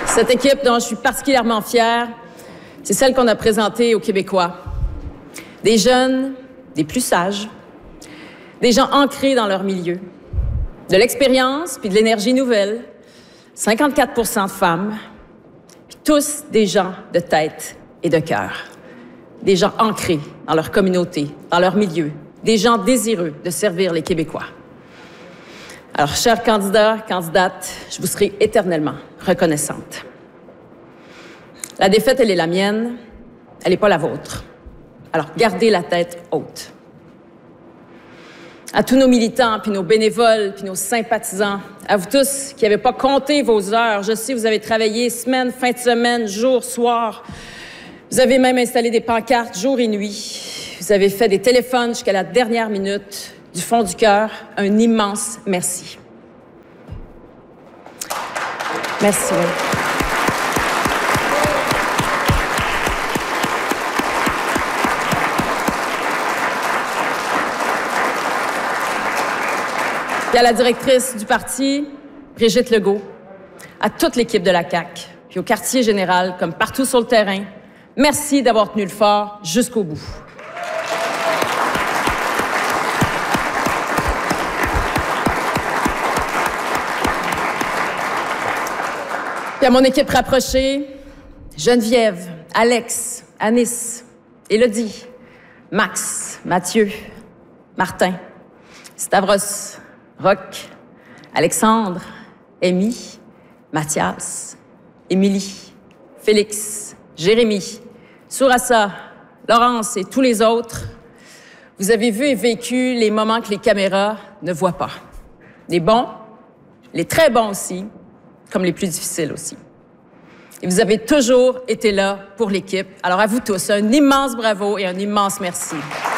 Cette équipe dont je suis particulièrement fière, c'est celle qu'on a présentée aux Québécois. Des jeunes, des plus sages, des gens ancrés dans leur milieu, de l'expérience puis de l'énergie nouvelle, 54% de femmes, puis tous des gens de tête et de cœur, des gens ancrés dans leur communauté, dans leur milieu, des gens désireux de servir les Québécois. Alors, chers candidats, candidates, je vous serai éternellement reconnaissante. La défaite, elle est la mienne, elle n'est pas la vôtre. Alors, gardez la tête haute. À tous nos militants, puis nos bénévoles, puis nos sympathisants, à vous tous qui n'avez pas compté vos heures, je sais, vous avez travaillé semaine, fin de semaine, jour, soir. Vous avez même installé des pancartes jour et nuit. Vous avez fait des téléphones jusqu'à la dernière minute. Du fond du cœur, un immense merci. Merci. Puis à la directrice du parti, Brigitte Legault, à toute l'équipe de la CAQ, puis au quartier général, comme partout sur le terrain, merci d'avoir tenu le fort jusqu'au bout. Puis à mon équipe rapprochée, Geneviève, Alex, Anis, Élodie, Max, Mathieu, Martin, Stavros, Roch, Alexandre, Amy, Mathias, Émilie, Félix, Jérémy, Sourassa, Laurence et tous les autres, vous avez vu et vécu les moments que les caméras ne voient pas. Les bons, les très bons aussi, comme les plus difficiles aussi. Et vous avez toujours été là pour l'équipe. Alors à vous tous, un immense bravo et un immense merci.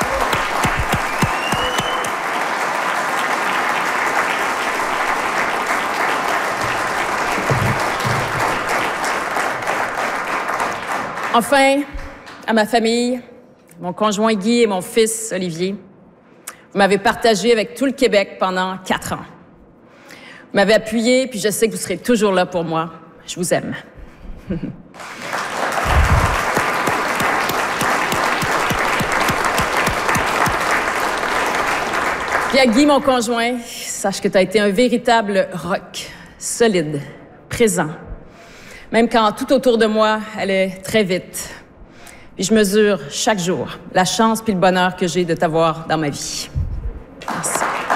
Enfin, à ma famille, mon conjoint Guy et mon fils Olivier, vous m'avez partagé avec tout le Québec pendant 4 ans. Vous m'avez appuyé, puis je sais que vous serez toujours là pour moi. Je vous aime. Puis à Guy, mon conjoint, sache que tu as été un véritable roc, solide, présent. Même quand tout autour de moi allait très vite. Puis je mesure chaque jour la chance puis le bonheur que j'ai de t'avoir dans ma vie. Merci.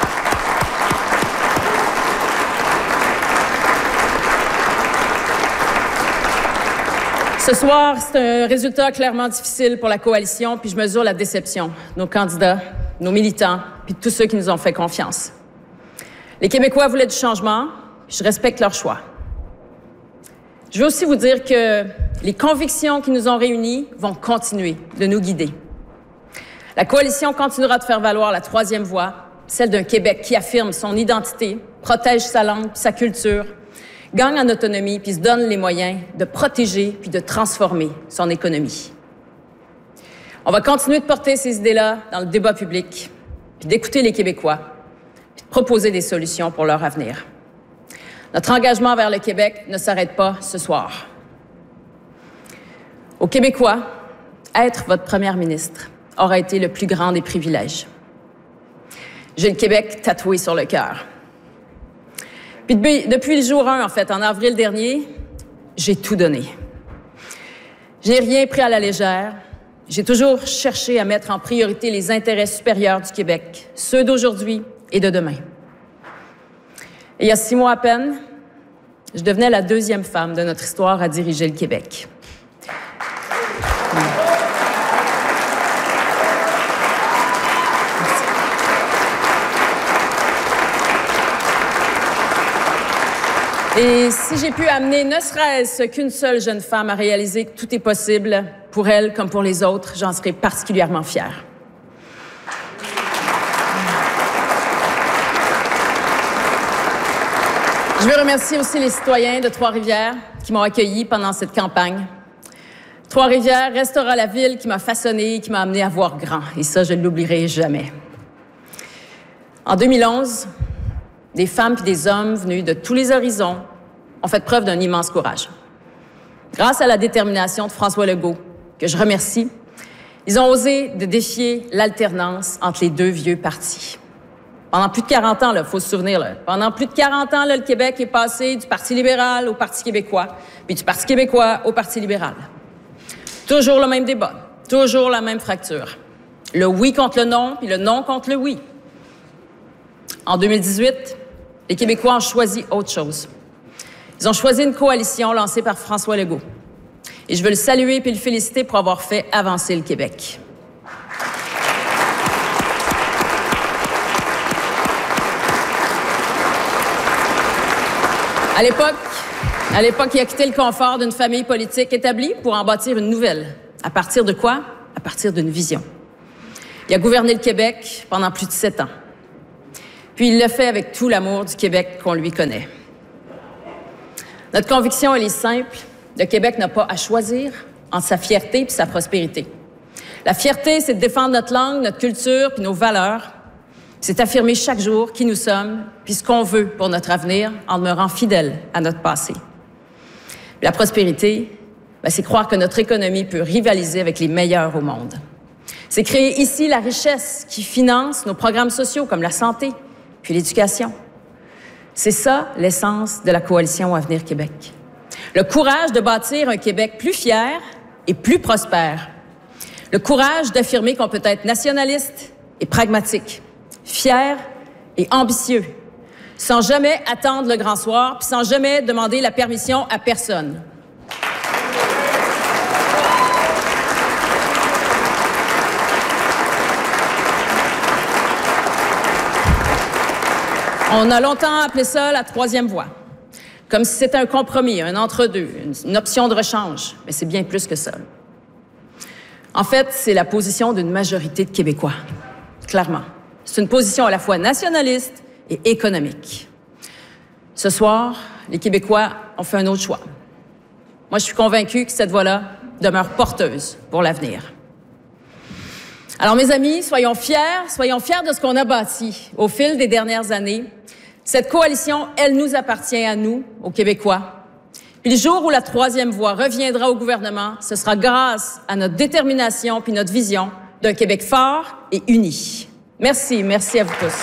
Ce soir, c'est un résultat clairement difficile pour la coalition, puis je mesure la déception de nos candidats, nos militants, puis de tous ceux qui nous ont fait confiance. Les Québécois voulaient du changement, puis je respecte leur choix. Je veux aussi vous dire que les convictions qui nous ont réunis vont continuer de nous guider. La coalition continuera de faire valoir la troisième voie, celle d'un Québec qui affirme son identité, protège sa langue, sa culture, gagne en autonomie puis se donne les moyens de protéger puis de transformer son économie. On va continuer de porter ces idées-là dans le débat public, puis d'écouter les Québécois, puis de proposer des solutions pour leur avenir. Notre engagement vers le Québec ne s'arrête pas ce soir. Aux Québécois, être votre première ministre aura été le plus grand des privilèges. J'ai le Québec tatoué sur le cœur. Puis depuis le jour 1, en fait, en avril dernier, j'ai tout donné. Je n'ai rien pris à la légère. J'ai toujours cherché à mettre en priorité les intérêts supérieurs du Québec, ceux d'aujourd'hui et de demain. Et il y a 6 mois à peine, je devenais la 2e femme de notre histoire à diriger le Québec. Et si j'ai pu amener ne serait-ce qu'une seule jeune femme à réaliser que tout est possible pour elle comme pour les autres, j'en serai particulièrement fière. Je veux remercier aussi les citoyens de Trois-Rivières qui m'ont accueilli pendant cette campagne. Trois-Rivières restera la ville qui m'a façonnée, qui m'a amenée à voir grand. Et ça, je ne l'oublierai jamais. En 2011, des femmes et des hommes venus de tous les horizons ont fait preuve d'un immense courage. Grâce à la détermination de François Legault, que je remercie, ils ont osé de défier l'alternance entre les deux vieux partis. Pendant plus de 40 ans, il faut se souvenir, pendant plus de 40 ans, le Québec est passé du Parti libéral au Parti québécois, puis du Parti québécois au Parti libéral. Toujours le même débat, toujours la même fracture. Le oui contre le non, puis le non contre le oui. En 2018, les Québécois ont choisi autre chose. Ils ont choisi une coalition lancée par François Legault. Et je veux le saluer et le féliciter pour avoir fait avancer le Québec. À l'époque, il a quitté le confort d'une famille politique établie pour en bâtir une nouvelle. À partir de quoi? À partir d'une vision. Il a gouverné le Québec pendant plus de 7 ans. Puis il l'a fait avec tout l'amour du Québec qu'on lui connaît. Notre conviction, elle est simple. Le Québec n'a pas à choisir entre sa fierté et sa prospérité. La fierté, c'est de défendre notre langue, notre culture puis nos valeurs. C'est affirmer chaque jour qui nous sommes puis ce qu'on veut pour notre avenir en demeurant fidèles à notre passé. La prospérité, c'est croire que notre économie peut rivaliser avec les meilleurs au monde. C'est créer ici la richesse qui finance nos programmes sociaux comme la santé puis l'éducation. C'est ça l'essence de la coalition Avenir Québec. Le courage de bâtir un Québec plus fier et plus prospère. Le courage d'affirmer qu'on peut être nationaliste et pragmatique, fier et ambitieux, sans jamais attendre le grand soir, puis sans jamais demander la permission à personne. On a longtemps appelé ça la troisième voie, comme si c'était un compromis, un entre-deux, une option de rechange. Mais c'est bien plus que ça. En fait, c'est la position d'une majorité de Québécois, clairement. C'est une position à la fois nationaliste et économique. Ce soir, les Québécois ont fait un autre choix. Moi, je suis convaincue que cette voie-là demeure porteuse pour l'avenir. Alors, mes amis, soyons fiers de ce qu'on a bâti au fil des dernières années. Cette coalition, elle nous appartient à nous, aux Québécois. Puis le jour où la troisième voie reviendra au gouvernement, ce sera grâce à notre détermination puis notre vision d'un Québec fort et uni. Merci à vous tous.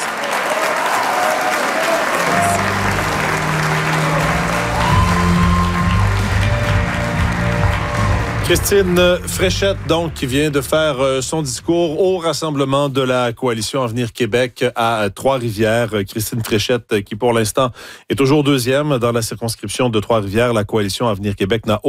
Christine Fréchette, donc, qui vient de faire son discours au rassemblement de la Coalition Avenir Québec à Trois-Rivières. Christine Fréchette, qui pour l'instant est toujours deuxième dans la circonscription de Trois-Rivières. La Coalition Avenir Québec n'a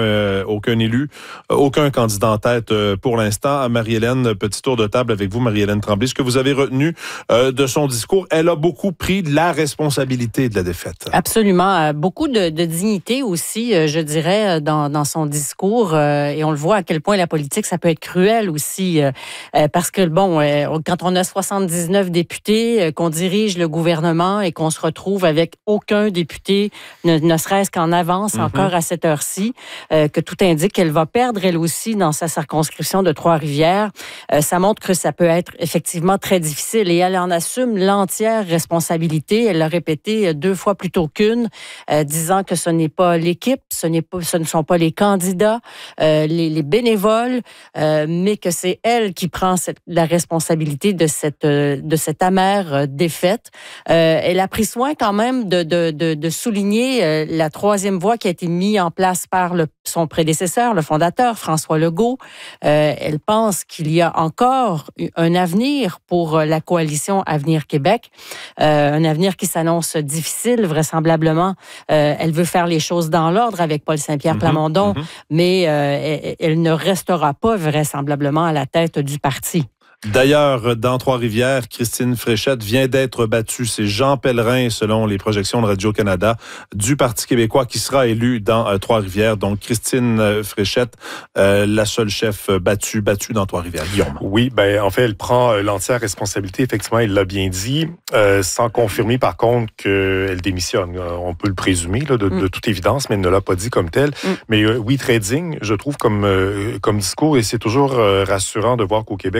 aucun élu, aucun candidat en tête pour l'instant. Marie-Hélène, petit tour de table avec vous, Marie-Hélène Tremblay. Ce que vous avez retenu de son discours, elle a beaucoup pris de la responsabilité de la défaite. Absolument. Beaucoup de dignité aussi, je dirais, dans son discours. Et on le voit à quel point la politique, ça peut être cruel aussi. Parce que, quand on a 79 députés, qu'on dirige le gouvernement et qu'on se retrouve avec aucun député, ne serait-ce qu'en avance encore à cette heure-ci, que tout indique qu'elle va perdre elle aussi dans sa circonscription de Trois-Rivières, ça montre que ça peut être effectivement très difficile. Et elle en assume l'entière responsabilité. Elle l'a répété 2 fois plutôt qu'une, disant que ce n'est pas l'équipe, ce ne sont pas les candidats, les bénévoles, mais que c'est elle qui prend la responsabilité de cette amère défaite. Elle a pris soin quand même de souligner la troisième voie qui a été mise en place par son prédécesseur, le fondateur, François Legault. Elle pense qu'il y a encore un avenir pour la coalition Avenir Québec, un avenir qui s'annonce difficile, vraisemblablement. Elle veut faire les choses dans l'ordre avec Paul Saint-Pierre Plamondon, mais elle ne restera pas vraisemblablement à la tête du parti. D'ailleurs, dans Trois-Rivières, Christine Fréchette vient d'être battue. C'est Jean Pellerin, selon les projections de Radio-Canada, du Parti québécois qui sera élu dans Trois-Rivières. Donc, Christine Fréchette, la seule chef battue dans Trois-Rivières. Guillaume. Oui, en fait, elle prend l'entière responsabilité. Effectivement, il l'a bien dit, sans confirmer, par contre, qu'elle démissionne. On peut le présumer, là, de toute évidence, mais elle ne l'a pas dit comme tel. Mais oui, très digne, je trouve, comme discours. Et c'est toujours rassurant de voir qu'au Québec, on a aussi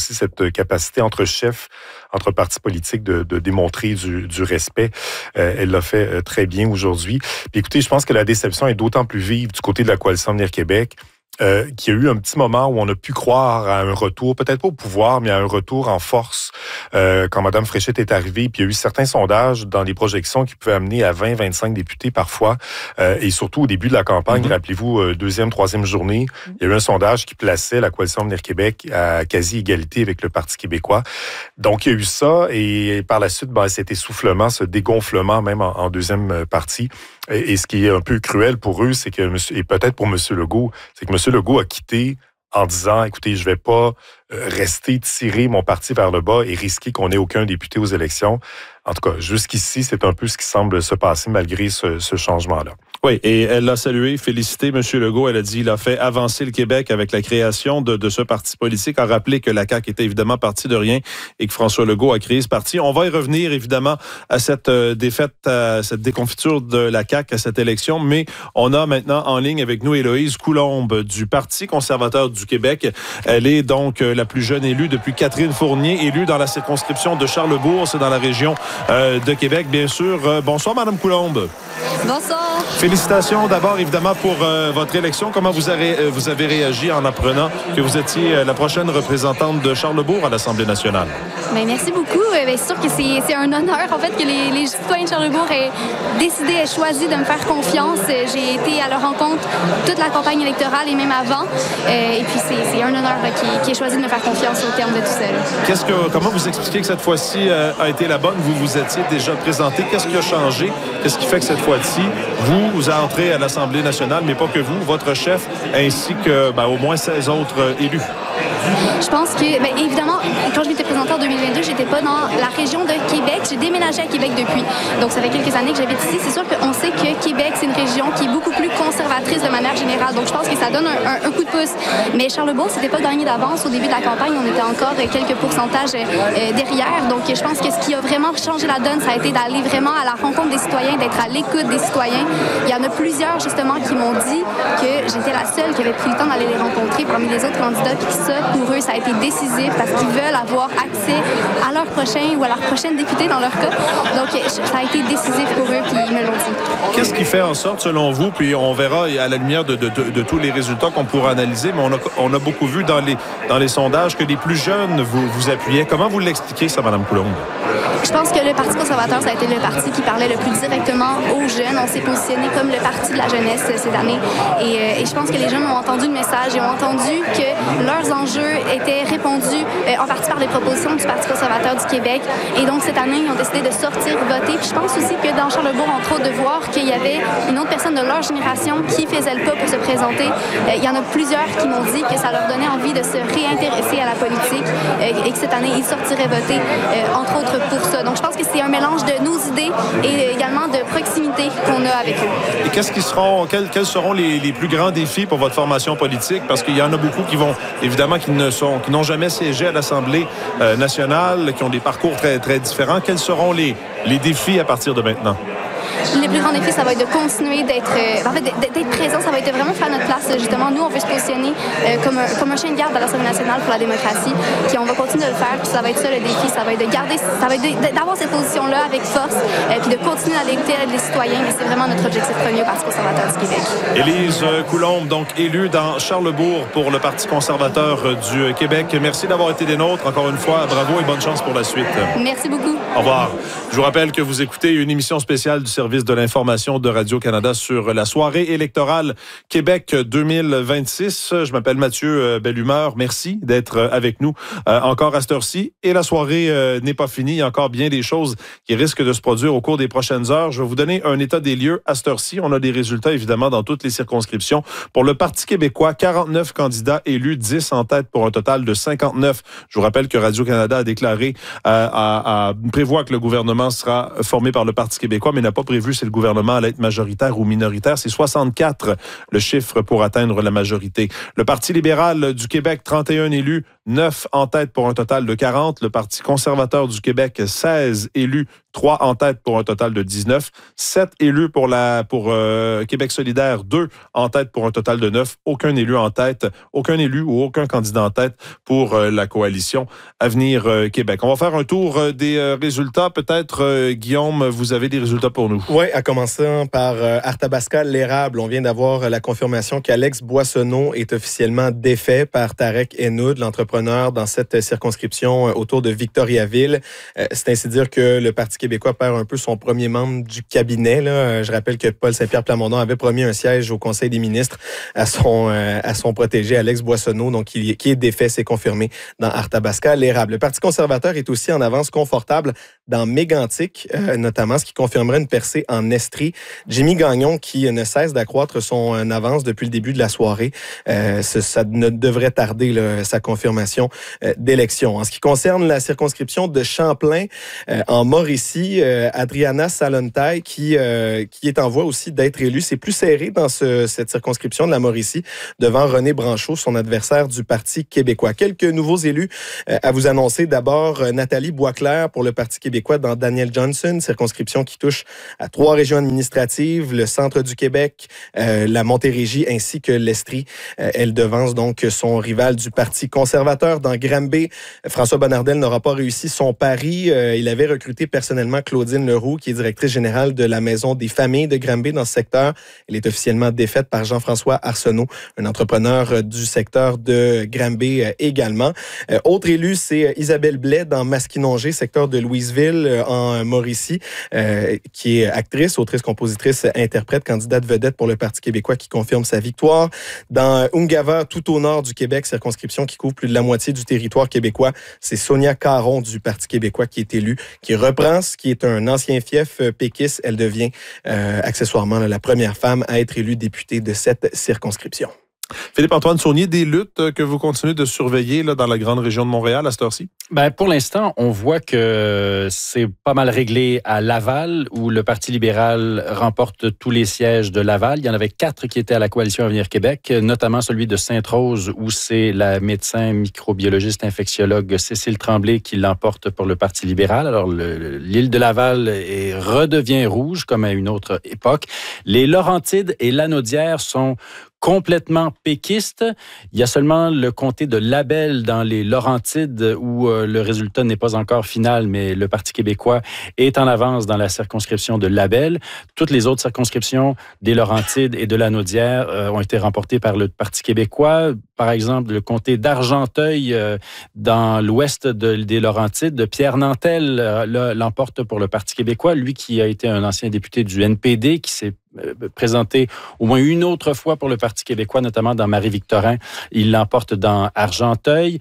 aussi cette capacité entre chefs, entre partis politiques de démontrer du respect. Elle l'a fait très bien aujourd'hui. Puis écoutez, je pense que la déception est d'autant plus vive du côté de la Coalition Avenir Québec, qu'il y a eu un petit moment où on a pu croire à un retour, peut-être pas au pouvoir, mais à un retour en force quand Mme Fréchette est arrivée. Puis il y a eu certains sondages dans les projections qui pouvaient amener à 20-25 députés parfois. Et surtout au début de la campagne, rappelez-vous, deuxième, troisième journée, il y a eu un sondage qui plaçait la Coalition Avenir Québec à quasi-égalité avec le Parti québécois. Donc il y a eu ça et par la suite, cet essoufflement, ce dégonflement même en deuxième partie. Et ce qui est un peu cruel pour eux, c'est que, et peut-être pour M. Legault, c'est que M. Legault a quitté en disant, écoutez, je vais pas rester tirer mon parti vers le bas et risquer qu'on ait aucun député aux élections. En tout cas, jusqu'ici, c'est un peu ce qui semble se passer malgré ce changement-là. Oui, et elle l'a salué, félicité M. Legault. Elle a dit qu'il a fait avancer le Québec avec la création de ce parti politique. A rappelé que la CAQ était évidemment partie de rien et que François Legault a créé ce parti. On va y revenir évidemment à cette défaite, à cette déconfiture de la CAQ à cette élection, mais on a maintenant en ligne avec nous Héloïse Coulombe du Parti conservateur du Québec. Elle est donc la plus jeune élue depuis Catherine Fournier, élue dans la circonscription de Charlesbourg, c'est dans la région de Québec, bien sûr. Bonsoir, Mme Coulombe. Bonsoir. Félicitations d'abord, évidemment, pour votre élection. Comment vous avez réagi en apprenant que vous étiez la prochaine représentante de Charlesbourg à l'Assemblée nationale? Bien, merci beaucoup. C'est sûr que c'est un honneur, en fait, que les citoyens de Charlesbourg aient décidé, aient choisi de me faire confiance. J'ai été à leur rencontre toute la campagne électorale et même avant. Et puis, c'est un honneur qui ait choisi de me faire confiance au terme de tout ça. Comment vous expliquez que cette fois-ci a été la bonne? Vous vous étiez déjà présenté. Qu'est-ce qui a changé? Qu'est-ce qui fait que cette fois-ci, vous entrez à l'Assemblée nationale, mais pas que vous, votre chef, ainsi que au moins 16 autres élus? Je pense que, évidemment, quand je m'étais présentée en 2022, j'étais pas dans la région de Québec. J'ai déménagé à Québec depuis. Donc, ça fait quelques années que j'habite ici. C'est sûr qu'on sait que Québec, c'est une région qui est beaucoup plus conservatrice de manière générale. Donc, je pense que ça donne un coup de pouce. Mais Charlesbourg, c'était pas gagné d'avance. Au début de la campagne, on était encore quelques pourcentages derrière. Donc, je pense que ce qui a vraiment changé la donne, ça a été d'aller vraiment à la rencontre des citoyens, d'être à l'écoute des citoyens. Il y en a plusieurs, justement, qui m'ont dit que j'étais la seule qui avait pris le temps d'aller les rencontrer parmi les autres candidats. Puis ça, pour eux, ça a été décisif parce qu'ils veulent avoir accès à leur prochain ou à leur prochaine députée dans leur cas. Donc, ça a été décisif pour eux, puis ils me l'ont dit. Qu'est-ce qui fait en sorte, selon vous, puis on verra à la lumière de tous les résultats qu'on pourra analyser, mais on a beaucoup vu dans les sondages que les plus jeunes vous appuyaient. Comment vous l'expliquez, ça, Mme Coulombe? Je pense que le Parti conservateur, ça a été le parti qui parlait le plus directement aux jeunes. On s'est positionné comme le parti de la jeunesse cette année. Et je pense que les jeunes ont entendu le message et ont entendu que leurs enjeux étaient répondus en partie par les propositions du Parti conservateur du Québec. Et donc, cette année, ils ont décidé de sortir voter. Puis je pense aussi que dans Charlesbourg, entre autres, de voir qu'il y avait une autre personne de leur génération qui faisait le pas pour se présenter. Il y en a plusieurs qui m'ont dit que ça leur donnait envie de se réintéresser à la politique et que cette année, ils sortiraient voter, entre autres, pour ça. Donc, je pense que c'est un mélange de nos idées et également de proximité qu'on a avec eux. Et quels seront les plus grands défis pour votre formation politique? Parce qu'il y en a beaucoup qui vont, évidemment, qui n'ont jamais siégé à l'Assemblée nationale, qui ont des parcours très, très différents. Quels seront les défis à partir de maintenant? Les plus grands défis, ça va être de continuer d'être présent. Ça va être vraiment faire notre place. Justement, nous, on veut se positionner comme un chien de garde à l'Assemblée nationale pour la démocratie. Puis on va continuer de le faire. Puis ça va être ça le défi. Ça va être d'avoir cette position-là avec force. Puis de continuer à l'écouter les citoyens. Mais c'est vraiment notre objectif premier au Parti conservateur du Québec. Élise Coulombe, donc élue dans Charlesbourg pour le Parti conservateur du Québec. Merci d'avoir été des nôtres. Encore une fois, bravo et bonne chance pour la suite. Merci beaucoup. Au revoir. Je vous rappelle que vous écoutez une émission spéciale du service de l'information de Radio-Canada sur la soirée électorale Québec 2026. Je m'appelle Mathieu Bellumeur. Merci d'être avec nous encore à cette heure-ci. Et la soirée n'est pas finie. Il y a encore bien des choses qui risquent de se produire au cours des prochaines heures. Je vais vous donner un état des lieux à cette heure-ci. On a des résultats, évidemment, dans toutes les circonscriptions. Pour le Parti québécois, 49 candidats élus, 10 en tête pour un total de 59. Je vous rappelle que Radio-Canada a déclaré, prévoit que le gouvernement sera formé par le Parti québécois, mais n'a pas prévu si le gouvernement allait être majoritaire ou minoritaire. C'est 64 le chiffre pour atteindre la majorité. Le Parti libéral du Québec, 31 élus, 9 en tête pour un total de 40. Le Parti conservateur du Québec, 16 élus, 3 en tête pour un total de 19. 7 élus pour Québec solidaire, 2 en tête pour un total de 9. Aucun élu en tête, aucun élu ou aucun candidat en tête pour la coalition Avenir Québec. On va faire un tour des résultats. Peut-être, Guillaume, vous avez des résultats pour nous. Oui, à commencer par Arthabasca-L'Érable. On vient d'avoir la confirmation qu'Alex Boissonneau est officiellement défait par Tarek Hennoud, l'entrepreneur dans cette circonscription autour de Victoriaville. C'est ainsi dire que le Parti québécois perd un peu son premier membre du cabinet. Là. Je rappelle que Paul Saint-Pierre Plamondon avait promis un siège au Conseil des ministres à son protégé Alex Boissonneau, donc qui est défait, c'est confirmé dans Arthabasca-L'Érable. Le Parti conservateur est aussi en avance confortable dans Mégantic, notamment, ce qui confirmerait une percée en Estrie. Jimmy Gagnon, qui ne cesse d'accroître son avance depuis le début de la soirée, ça ne devrait tarder là, sa confirmation d'élection. En ce qui concerne la circonscription de Champlain, en Mauricie, Adriana Salontaille, qui est en voie aussi d'être élue. C'est plus serré dans cette circonscription de la Mauricie, devant René Branchot, son adversaire du Parti québécois. Quelques nouveaux élus à vous annoncer. D'abord, Nathalie Boisclair pour le Parti québécois dans Daniel Johnson, circonscription qui touche à 3 régions administratives, le centre du Québec, la Montérégie ainsi que l'Estrie. Elle devance donc son rival du Parti conservateur. Dans Granby, François Bonnardel n'aura pas réussi son pari. Il avait recruté personnellement Claudine Leroux, qui est directrice générale de la Maison des familles de Granby dans ce secteur. Elle est officiellement défaite par Jean-François Arsenault, un entrepreneur du secteur de Granby également. Autre élu, c'est Isabelle Blais dans Masquinongé, secteur de Louisville en Mauricie, qui est actrice, autrice, compositrice, interprète, candidate vedette pour le Parti québécois qui confirme sa victoire. Dans Ungava, tout au nord du Québec, circonscription qui couvre plus de la moitié du territoire québécois, c'est Sonia Caron du Parti québécois qui est élue, qui reprend ce qui est un ancien fief péquiste. Elle devient accessoirement la première femme à être élue députée de cette circonscription. Philippe-Antoine Saunier, des luttes que vous continuez de surveiller là, dans la grande région de Montréal à cette heure-ci? Ben, pour l'instant, on voit que c'est pas mal réglé à Laval, où le Parti libéral remporte tous les sièges de Laval. Il y en avait 4 qui étaient à la Coalition Avenir Québec, notamment celui de Sainte-Rose, où c'est la médecin microbiologiste infectiologue Cécile Tremblay qui l'emporte pour le Parti libéral. Alors, l'île de Laval redevient rouge, comme à une autre époque. Les Laurentides et Lanaudière sont complètement péquiste. Il y a seulement le comté de Labelle dans les Laurentides où le résultat n'est pas encore final, mais le Parti québécois est en avance dans la circonscription de Labelle. Toutes les autres circonscriptions des Laurentides et de Lanaudière ont été remportées par le Parti québécois. Par exemple, le comté d'Argenteuil dans l'ouest des Laurentides, de Pierre Nantel l'emporte pour le Parti québécois. Lui qui a été un ancien député du NPD, qui s'est présenté au moins une autre fois pour le Parti québécois, notamment dans Marie-Victorin. Il l'emporte dans Argenteuil.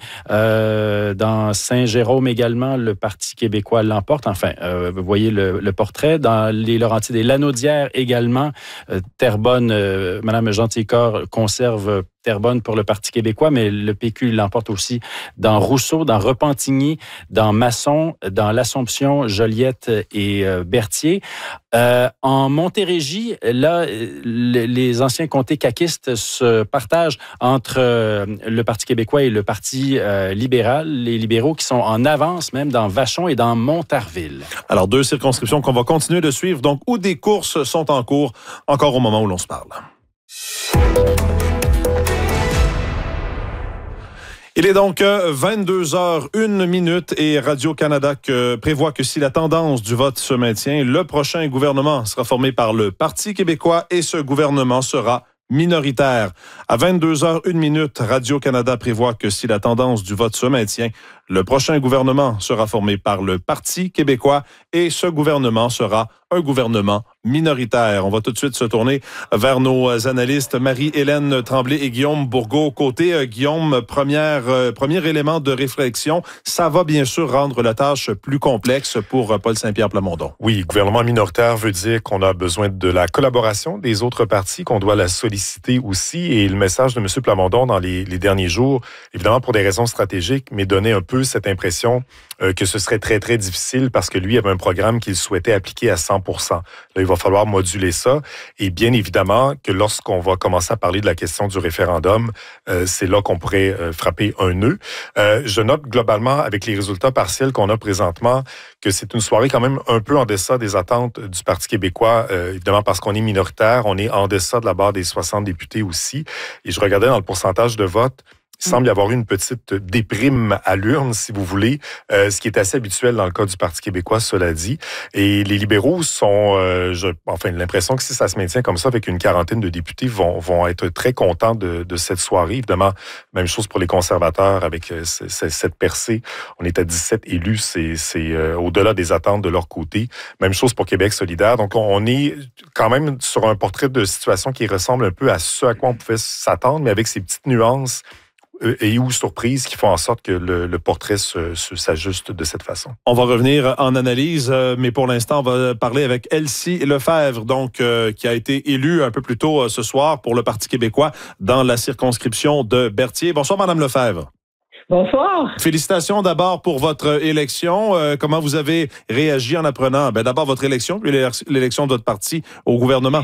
Dans Saint-Jérôme également, le Parti québécois l'emporte. Enfin, vous voyez le portrait. Dans les Laurentides et Lanaudière également, Terrebonne, Mme Gentilcorps conserve Terrebonne pour le Parti québécois, mais le PQ l'emporte aussi dans Rousseau, dans Repentigny, dans Masson, dans l'Assomption, Joliette et Berthier. En Montérégie, là, les anciens comtés caquistes se partagent entre le Parti québécois et le Parti libéral, les libéraux qui sont en avance même dans Vachon et dans Montarville. Alors, 2 circonscriptions qu'on va continuer de suivre, donc où des courses sont en cours, encore au moment où l'on se parle. Il est donc 22h01 et Radio-Canada prévoit que si la tendance du vote se maintient, le prochain gouvernement sera formé par le Parti québécois et ce gouvernement sera minoritaire. À 22h01, Radio-Canada prévoit que si la tendance du vote se maintient, le prochain gouvernement sera formé par le Parti québécois et ce gouvernement sera un gouvernement minoritaire. On va tout de suite se tourner vers nos analystes Marie-Hélène Tremblay et Guillaume Bourgault. Côté Guillaume, premier élément de réflexion, ça va bien sûr rendre la tâche plus complexe pour Paul Saint-Pierre Plamondon. Oui, gouvernement minoritaire veut dire qu'on a besoin de la collaboration des autres partis, qu'on doit la solliciter aussi. Et le message de M. Plamondon dans les derniers jours, évidemment pour des raisons stratégiques, mais donnait un peu peu cette impression que ce serait très, très difficile parce que lui avait un programme qu'il souhaitait appliquer à 100%. Là, il va falloir moduler ça. Et bien évidemment que lorsqu'on va commencer à parler de la question du référendum, c'est là qu'on pourrait frapper un nœud. Je note globalement, avec les résultats partiels qu'on a présentement, que c'est une soirée quand même un peu en deçà des attentes du Parti québécois, évidemment parce qu'on est minoritaire, on est en deçà de la barre des 60 députés aussi. Et je regardais dans le pourcentage de vote, il semble y avoir eu une petite déprime à l'urne, si vous voulez, ce qui est assez habituel dans le cas du Parti québécois, cela dit. Et les libéraux sont, l'impression que si ça se maintient comme ça, avec une quarantaine de députés, vont être très contents de cette soirée. Évidemment, même chose pour les conservateurs avec cette percée. On est à 17 élus, c'est au-delà des attentes de leur côté. Même chose pour Québec solidaire. Donc, on est quand même sur un portrait de situation qui ressemble un peu à ce à quoi on pouvait s'attendre, mais avec ces petites nuances et ou surprises qui font en sorte que le portrait s'ajuste de cette façon. On va revenir en analyse, mais pour l'instant, on va parler avec Elsie Lefebvre, donc qui a été élue un peu plus tôt ce soir pour le Parti québécois dans la circonscription de Berthier. Bonsoir, Madame Lefebvre. Bonsoir. Félicitations d'abord pour votre élection. Comment vous avez réagi en apprenant d'abord votre élection, puis l'élection de votre parti au gouvernement?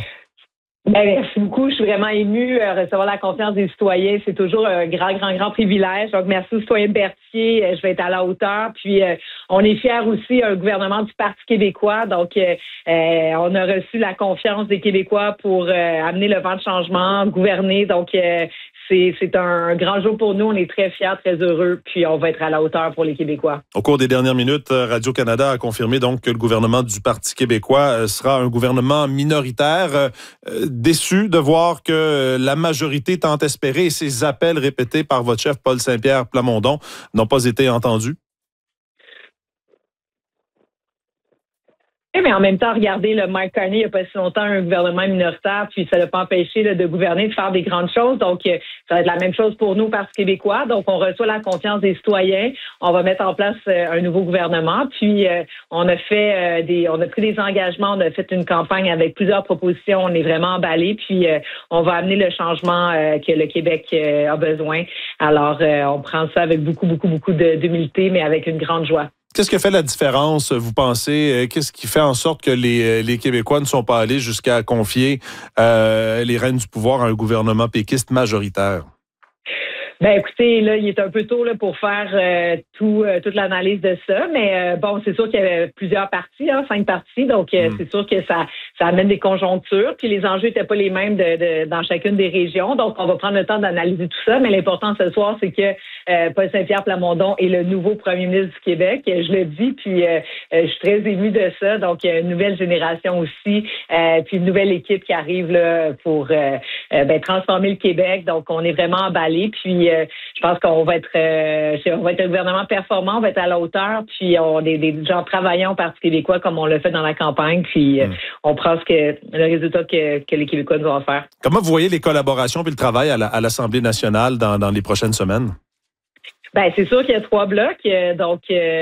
Merci beaucoup. Je suis vraiment émue. Recevoir la confiance des citoyens, c'est toujours un grand privilège. Donc, merci aux citoyens de Berthier. Je vais être à la hauteur. Puis, on est fiers aussi, un gouvernement du Parti québécois. Donc, on a reçu la confiance des Québécois pour amener le vent de changement, gouverner. Donc, c'est un grand jour pour nous. On est très fiers, très heureux. Puis, on va être à la hauteur pour les Québécois. Au cours des dernières minutes, Radio-Canada a confirmé donc que le gouvernement du Parti québécois sera un gouvernement minoritaire. Déçu de voir que la majorité tant espérée et ses appels répétés par votre chef Paul Saint-Pierre Plamondon n'ont pas été entendus? Mais en même temps, regardez, le Mike Carney, il n'y a pas si longtemps, un gouvernement minoritaire, puis ça ne l'a pas empêché de gouverner, de faire des grandes choses. Donc, ça va être la même chose pour nous, Parti québécois. Donc, on reçoit la confiance des citoyens. On va mettre en place un nouveau gouvernement. Puis, on a pris des engagements. On a fait une campagne avec plusieurs propositions. On est vraiment emballés. Puis, on va amener le changement que le Québec a besoin. Alors, on prend ça avec beaucoup d'humilité, mais avec une grande joie. Qu'est-ce qui fait la différence, vous pensez? Qu'est-ce qui fait en sorte que les Québécois ne sont pas allés jusqu'à confier les rênes du pouvoir à un gouvernement péquiste majoritaire? Écoutez, là, il est un peu tôt là, pour faire toute l'analyse de ça, mais c'est sûr qu'il y avait plusieurs partis, 5 partis, donc c'est sûr que ça amène des conjonctures, puis les enjeux n'étaient pas les mêmes dans chacune des régions, donc on va prendre le temps d'analyser tout ça, mais l'important ce soir, c'est que Paul Saint-Pierre Plamondon est le nouveau premier ministre du Québec, je le dis, puis je suis très émue de ça, donc une nouvelle génération aussi, puis une nouvelle équipe qui arrive là, pour transformer le Québec, donc on est vraiment emballés, puis je pense qu'on va être un gouvernement performant, on va être à la hauteur, puis on est des gens travaillants au Parti québécois comme on l'a fait dans la campagne, puis on prend le résultat que les Québécois nous vont faire. Comment vous voyez les collaborations et le travail à l'Assemblée nationale dans les prochaines semaines? C'est sûr qu'il y a 3 blocs. Donc,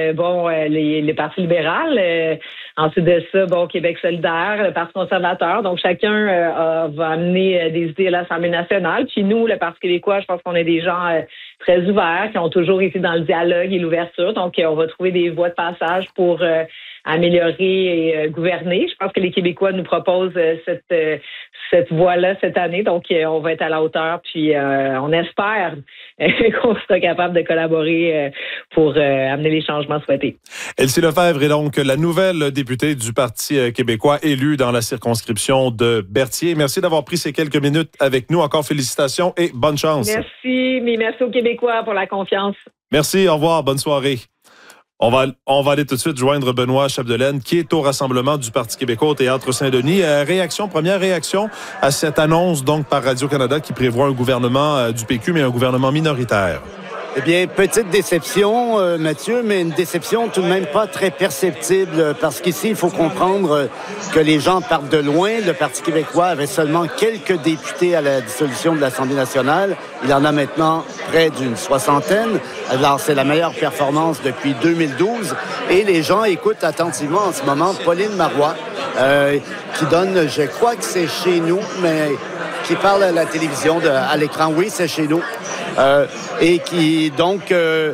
les partis libéral. Ensuite de ça, Québec solidaire, le Parti conservateur. Donc, chacun va amener des idées à l'Assemblée nationale. Puis nous, le Parti québécois, je pense qu'on est des gens très ouverts, qui ont toujours été dans le dialogue et l'ouverture. Donc, on va trouver des voies de passage pour améliorer et gouverner. Je pense que les Québécois nous proposent cette voie-là cette année. Donc, on va être à la hauteur. Puis, on espère qu'on sera capable de collaborer pour amener les changements souhaités. Elsie Lefebvre est donc la nouvelle députée du Parti québécois élue dans la circonscription de Berthier. Merci d'avoir pris ces quelques minutes avec nous. Encore félicitations et bonne chance. Merci, mais merci aux Québécois pour la confiance. Merci, au revoir, bonne soirée. On va aller tout de suite joindre Benoît Chapdelaine, qui est au rassemblement du Parti québécois au Théâtre Saint-Denis. Première réaction à cette annonce donc par Radio-Canada qui prévoit un gouvernement du PQ, mais un gouvernement minoritaire. Eh bien, petite déception, Mathieu, mais une déception tout de même pas très perceptible, parce qu'ici, il faut comprendre que les gens partent de loin. Le Parti québécois avait seulement quelques députés à la dissolution de l'Assemblée nationale. Il en a maintenant près d'une 60aine. Alors, c'est la meilleure performance depuis 2012. Et les gens écoutent attentivement en ce moment Pauline Marois, qui donne, je crois que c'est chez nous, mais qui parle à la télévision, à l'écran. Oui, c'est chez nous. Et qui, donc,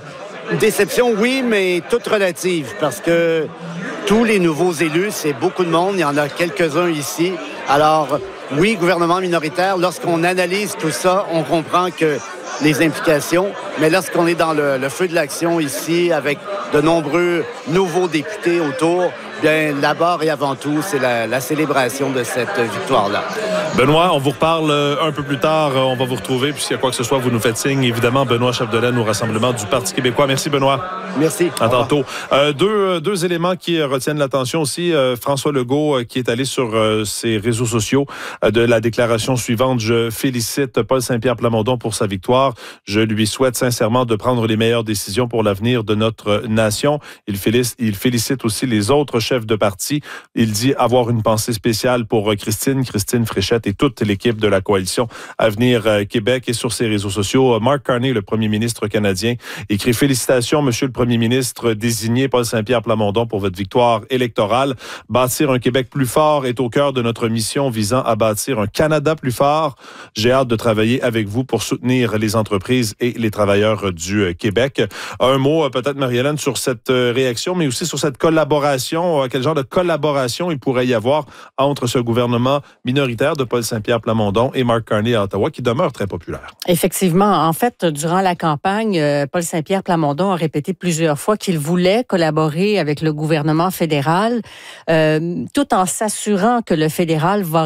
Déception, oui, mais toute relative, parce que tous les nouveaux élus, c'est beaucoup de monde. Il y en a quelques-uns ici. Alors, oui, gouvernement minoritaire, lorsqu'on analyse tout ça, on comprend que les implications, mais lorsqu'on est dans le feu de l'action ici, avec de nombreux nouveaux députés autour, bien, d'abord et avant tout, c'est la célébration de cette victoire-là. Benoît, on vous reparle un peu plus tard. On va vous retrouver. Puis s'il y a quoi que ce soit, vous nous faites signe. Évidemment, Benoît Chapdelaine au Rassemblement du Parti québécois. Merci, Benoît. Merci. À tantôt. Deux éléments qui retiennent l'attention aussi. François Legault qui est allé sur ses réseaux sociaux de la déclaration suivante. Je félicite Paul Saint-Pierre Plamondon pour sa victoire. Je lui souhaite sincèrement de prendre les meilleures décisions pour l'avenir de notre nation. Il félicite aussi les autres chefs de parti. Il dit avoir une pensée spéciale pour Christine Fréchette et toute l'équipe de la coalition Avenir Québec. Et sur ses réseaux sociaux, Mark Carney, le premier ministre canadien, écrit « Félicitations, Monsieur le Premier ministre désigné Paul Saint-Pierre Plamondon pour votre victoire électorale. Bâtir un Québec plus fort est au cœur de notre mission visant à bâtir un Canada plus fort. J'ai hâte de travailler avec vous pour soutenir les entreprises et les travailleurs du Québec. » Un mot peut-être, Marie-Hélène, sur cette réaction, mais aussi sur cette collaboration. Quel genre de collaboration il pourrait y avoir entre ce gouvernement minoritaire de Paul Saint-Pierre Plamondon et Mark Carney à Ottawa, qui demeure très populaire. Effectivement. En fait, durant la campagne, Paul Saint-Pierre Plamondon a répété plusieurs fois qu'il voulait collaborer avec le gouvernement fédéral, tout en s'assurant que le fédéral va